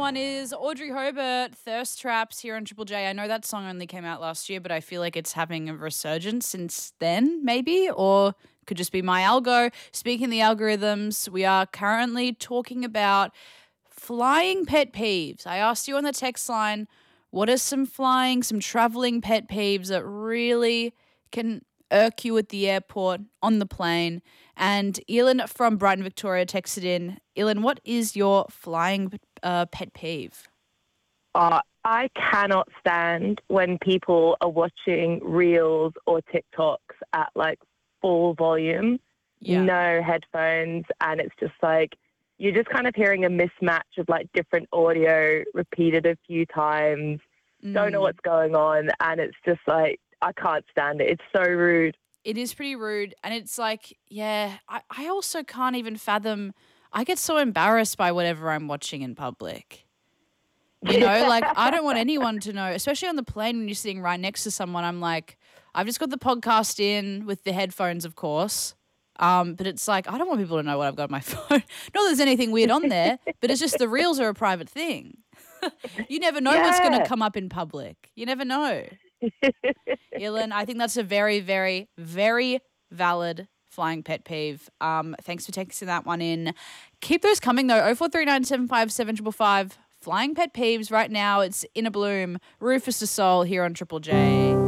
one is Audrey Hobart, Thirst Traps here on Triple J. I know that song only came out last year, but I feel like it's having a resurgence since then, maybe, or could just be my algo. Speaking of the algorithms, we are currently talking about flying pet peeves. I asked you on the text line, what are some traveling pet peeves that really can irk you at the airport, on the plane? And Elin from Brighton, Victoria texted in, Elin, what is your flying pet peeve? I cannot stand when people are watching reels or TikToks at like full volume, no headphones, and it's just like you're just kind of hearing a mismatch of like different audio repeated a few times, don't know what's going on, and it's just like I can't stand it. It's so rude. It is pretty rude. And it's like, I also can't even fathom. I get so embarrassed by whatever I'm watching in public. You know, like I don't want anyone to know, especially on the plane when you're sitting right next to someone. I'm like, I've just got the podcast in with the headphones, of course. But it's like, I don't want people to know what I've got on my phone. Not that there's anything weird on there, but it's just the reels are a private thing. You never know what's going to come up in public. You never know. Elin, I think that's a very, very, very valid flying pet peeve. Thanks for texting that one in. Keep those coming though. 0439757555. Flying pet peeves right now. It's In a Bloom. Rufus Du Sol here on Triple J.